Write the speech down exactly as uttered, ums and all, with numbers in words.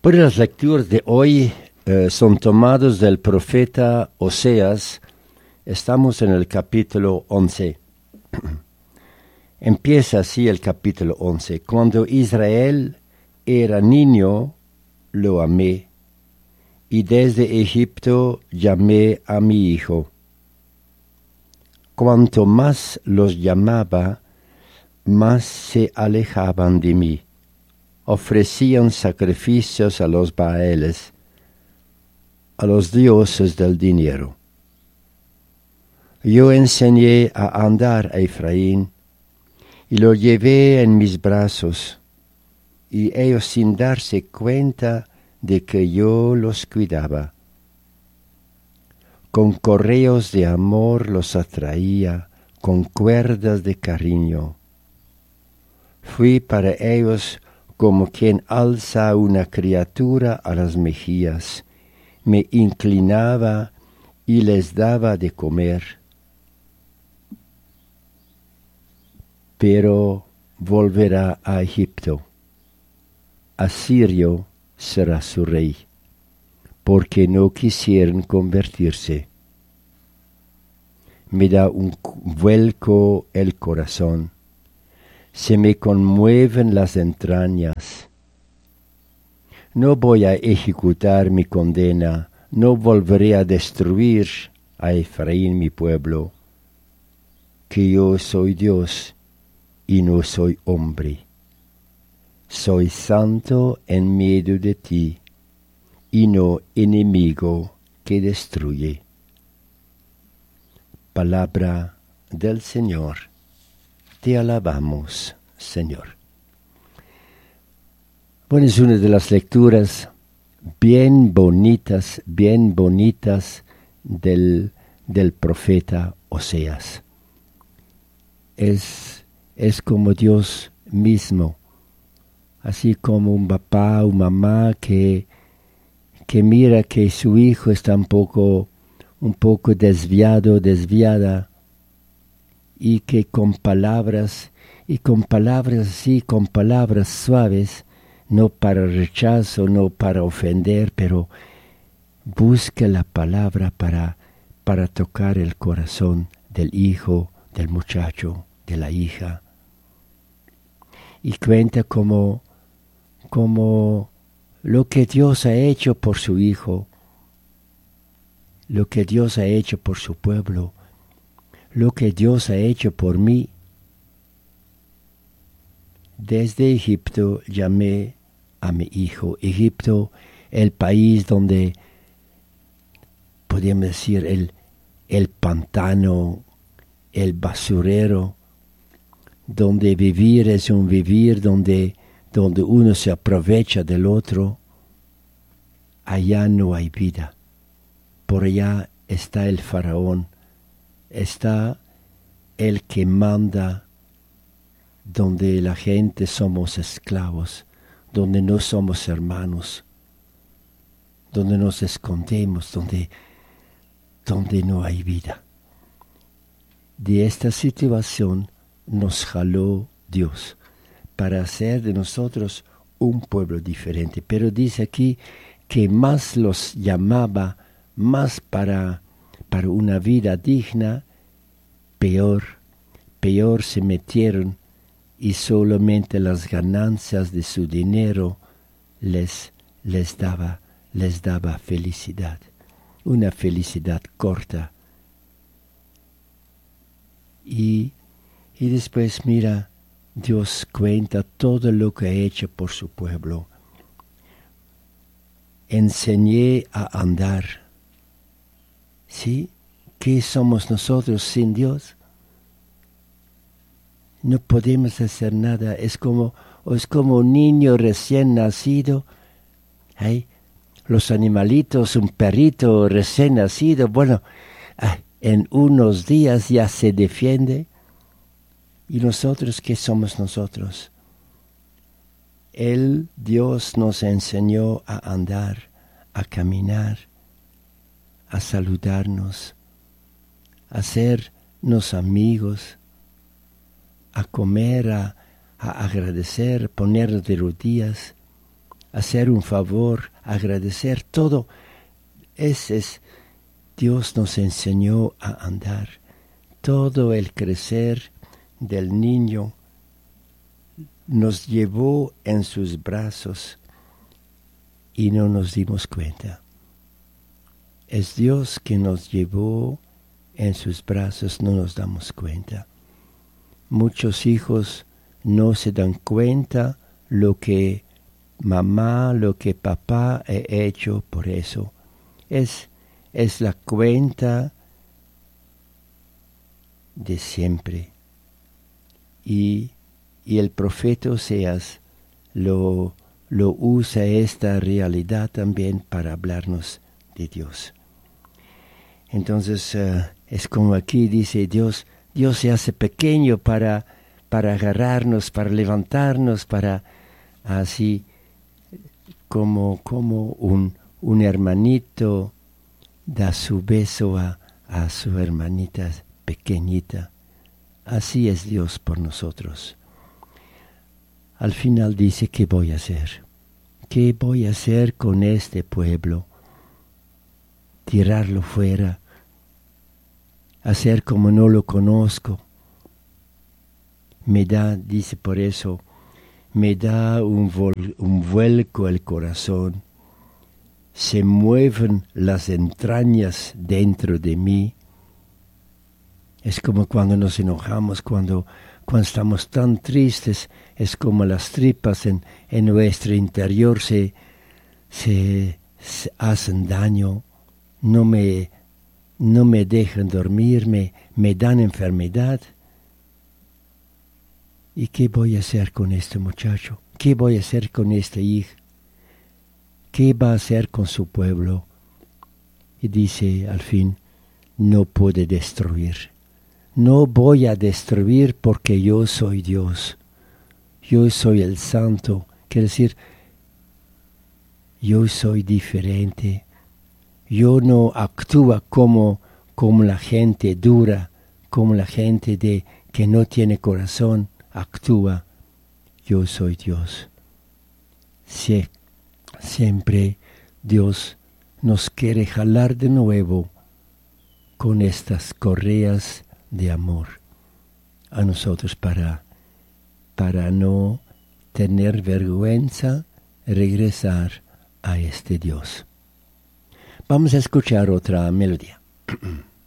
Bueno, las lecturas de hoy eh, son tomadas del profeta Oseas. Estamos en el capítulo once. Empieza así el capítulo once. Cuando Israel era niño, lo amé, y desde Egipto llamé a mi hijo. Cuanto más los llamaba, más se alejaban de mí. Ofrecían sacrificios a los Baales, a los dioses del dinero. Yo enseñé a andar a Efraín, y lo llevé en mis brazos, y ellos sin darse cuenta de que yo los cuidaba. Con correos de amor los atraía, con cuerdas de cariño. Fui para ellos como quien alza una criatura a las mejillas. Me inclinaba y les daba de comer. Pero volverá a Egipto. Asirio será su rey, porque no quisieron convertirse. Me da un vuelco el corazón. Se me conmueven las entrañas. No voy a ejecutar mi condena, no volveré a destruir a Efraín mi pueblo, que yo soy Dios y no soy hombre. Soy santo en medio de ti, y no enemigo que destruye. Palabra del Señor. Te alabamos, Señor. Bueno, es una de las lecturas bien bonitas, bien bonitas del, del profeta Oseas. Es, es como Dios mismo, así como un papá o mamá que, que mira que su hijo está un poco, un poco desviado, desviada, y que con palabras, y con palabras así, con palabras suaves, no para rechazo, no para ofender, pero busca la palabra para, para tocar el corazón del hijo, del muchacho, de la hija. Y cuenta como, como lo que Dios ha hecho por su hijo, lo que Dios ha hecho por su pueblo, lo que Dios ha hecho por mí. Desde Egipto llamé a mi hijo. Egipto, el país donde, podríamos decir, el, el pantano, el basurero, donde vivir es un vivir, donde, donde uno se aprovecha del otro. Allá no hay vida. Por allá está el faraón. Está el que manda, donde la gente somos esclavos, donde no somos hermanos, donde nos escondemos, donde, donde no hay vida. De esta situación nos jaló Dios para hacer de nosotros un pueblo diferente. Pero dice aquí que más los llamaba, más para... para una vida digna, peor, peor se metieron y solamente las ganancias de su dinero les, les daba, les daba felicidad, una felicidad corta. Y, y después mira, Dios cuenta todo lo que ha hecho por su pueblo. Enseñé a andar. ¿Sí? ¿Qué somos nosotros sin Dios? No podemos hacer nada. Es como, es como un niño recién nacido. ¿Eh? Los animalitos, un perrito recién nacido, bueno, en unos días ya se defiende. ¿Y nosotros qué somos nosotros? Él, Dios, nos enseñó a andar, a caminar, a saludarnos, a hacernos amigos, a comer, a, a agradecer, ponernos de rodillas, hacer un favor, agradecer, todo. Ese es, Dios nos enseñó a andar. Todo el crecer del niño nos llevó en sus brazos y no nos dimos cuenta. Es Dios que nos llevó en sus brazos, no nos damos cuenta. Muchos hijos no se dan cuenta lo que mamá, lo que papá ha hecho por eso. Es, es la cuenta de siempre. Y, y el profeta Oseas lo, lo usa esta realidad también para hablarnos de Dios. Entonces uh, es como aquí dice Dios, Dios se hace pequeño para, para agarrarnos, para levantarnos, para así como, como un, un hermanito da su beso a, a su hermanita pequeñita. Así es Dios por nosotros. Al final dice, ¿qué voy a hacer? ¿Qué voy a hacer con este pueblo? Tirarlo fuera, hacer como no lo conozco. Me da, dice por eso, me da un, vol- un vuelco el corazón, se mueven las entrañas dentro de mí. Es como cuando nos enojamos, cuando, cuando estamos tan tristes, es como las tripas en, en nuestro interior se, se, se hacen daño. No me, no me dejan dormir, me, me dan enfermedad. ¿Y qué voy a hacer con este muchacho? ¿Qué voy a hacer con este hijo? ¿Qué va a hacer con su pueblo? Y dice al fin, no puede destruir. No voy a destruir porque yo soy Dios. Yo soy el Santo. Quiere decir, yo soy diferente. Yo no actúo como, como la gente dura, como la gente de, que no tiene corazón actúa. Yo soy Dios. Sí, siempre Dios nos quiere jalar de nuevo con estas correas de amor a nosotros para, para no tener vergüenza regresar a este Dios. Vamos a escuchar otra melodía.